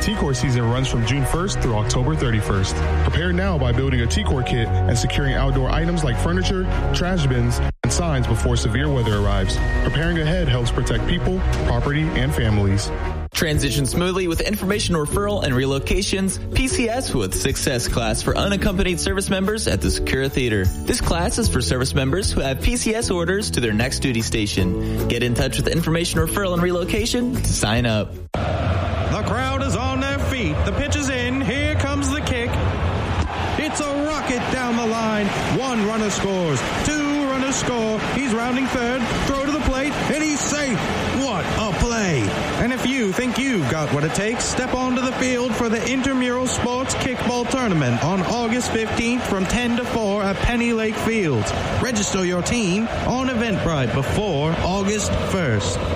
T-Core season runs from June 1st through October 31st. Prepare now by building a T-Core kit and securing outdoor items like furniture, trash bins, and signs before severe weather arrives. Preparing ahead helps protect people, property, and families. Transition smoothly with information referral and relocations. PCS with Success class for unaccompanied service members at the Secura Theater. This class is for service members who have PCS orders to their next duty station. Get in touch with information referral and relocation to sign up. The crowd is on their feet. The pitch is in. Here comes the kick. It's a rocket down the line. One runner scores. Two runners score. He's rounding third. Throw to the plate, and he's safe. What a play. And if you think you've got what it takes, step onto the field for the Intramural Sports Kickball Tournament on August 15th from 10 to 4 at Penny Lake Fields. Register your team on Eventbrite before August 1st.